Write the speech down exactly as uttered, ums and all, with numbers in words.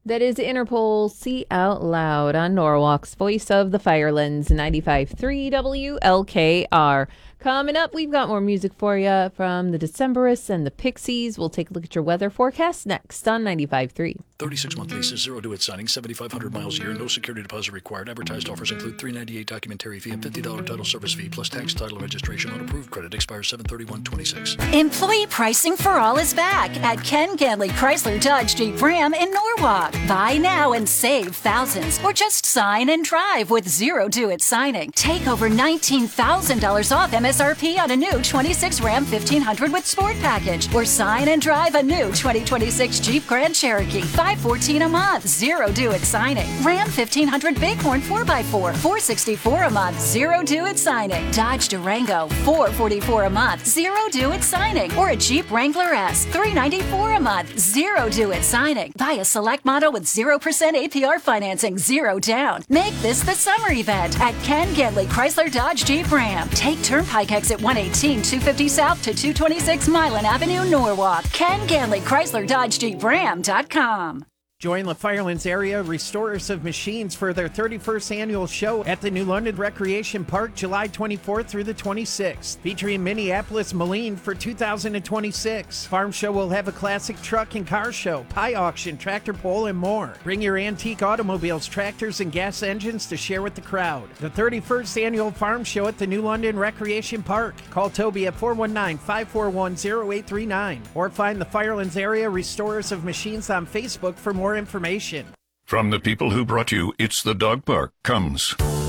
That is Interpol See Out Loud on Norwalk's Voice of the Firelands, ninety-five point three W L K R. Coming up, we've got more music for you from the Decemberists and the Pixies. We'll take a look at your weather forecast next on ninety-five point three. thirty-six month leases, zero due at signing, seventy-five hundred miles a year, no security deposit required. Advertised offers include three ninety-eight documentary fee and fifty dollars title service fee, plus tax, title, and registration on approved credit. Expires seven thirty-one twenty-six. Employee pricing for all is back at Ken Ganley Chrysler Dodge Jeep Ram in Norwalk. Buy now and save thousands, or just sign and drive with zero due at signing. Take over nineteen thousand dollars off M S R P on a new twenty-six Ram fifteen hundred with Sport Package, or sign and drive a new twenty twenty-six Jeep Grand Cherokee, five fourteen a month, zero due at signing. Ram fifteen hundred Bighorn four by four, four sixty-four a month, zero due at signing. Dodge Durango, four forty-four a month, zero due at signing. Or a Jeep Wrangler S, three ninety-four a month, zero due at signing. Buy a select model with zero percent A P R financing, zero down. Make this the summer event at Ken Ganley Chrysler Dodge Jeep Ram. Take Turnpike exit one eighteen, two fifty South to two twenty-six Milan Avenue, Norwalk. Ken Ganley Chrysler Dodge Jeep Ram dot com. Join the Firelands area Restorers of Machines for their thirty-first annual show at the New London Recreation Park, July twenty-fourth through the twenty-sixth, featuring Minneapolis Moline for two thousand twenty-six. Farm Show will have a classic truck and car show, pie auction, tractor pull, and more. Bring your antique automobiles, tractors, and gas engines to share with the crowd. The thirty-first annual Farm Show at the New London Recreation Park. Call Toby at four one nine, five four one, zero eight three nine or find the Firelands area Restorers of Machines on Facebook for more information. From the people who brought you It's the Dog Park comes